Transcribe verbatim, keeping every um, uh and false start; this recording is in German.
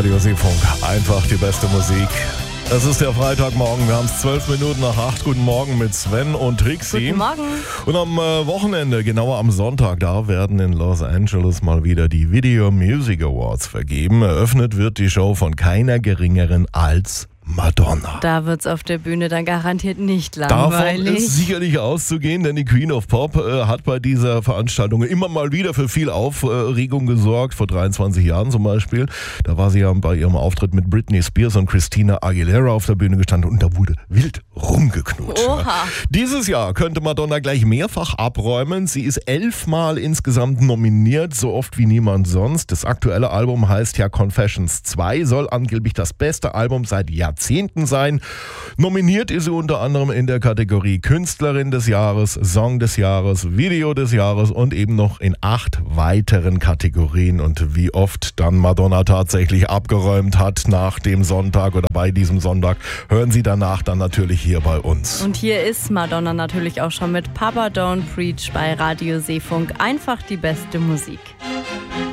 Radio Seefunk. Einfach die beste Musik. Es ist der Freitagmorgen, wir haben es zwölf Minuten nach acht. Guten Morgen mit Sven und Trixie. Guten Morgen. Und am äh, Wochenende, genauer am Sonntag, da werden in Los Angeles mal wieder die Video Music Awards vergeben. Eröffnet wird die Show von keiner geringeren als Madonna. Da wird's auf der Bühne dann garantiert nicht langweilig. Davon ist sicherlich auszugehen, denn die Queen of Pop äh, hat bei dieser Veranstaltung immer mal wieder für viel Aufregung gesorgt. Vor dreiundzwanzig Jahren zum Beispiel. Da war sie ja bei ihrem Auftritt mit Britney Spears und Christina Aguilera auf der Bühne gestanden und da wurde wild rumgeknutscht. Oha. Dieses Jahr könnte Madonna gleich mehrfach abräumen. Sie ist elfmal insgesamt nominiert, so oft wie niemand sonst. Das aktuelle Album heißt ja Confessions zwei, soll angeblich das beste Album seit Jahrzehnten sein. Nominiert ist sie unter anderem in der Kategorie Künstlerin des Jahres, Song des Jahres, Video des Jahres und eben noch in acht weiteren Kategorien. Und wie oft dann Madonna tatsächlich abgeräumt hat nach dem Sonntag oder bei diesem Sonntag, hören Sie danach dann natürlich hier bei uns. Und hier ist Madonna natürlich auch schon mit Papa Don't Preach bei Radio Seefunk. Einfach die beste Musik.